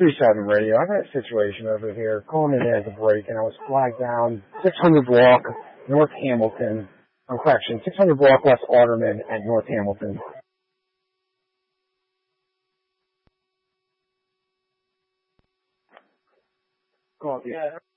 637 radio. I got a situation over here. Calling in as a break, and I was flagged down 600 block North Hamilton. Correction, 600 block West Alderman at North Hamilton. Call, yeah.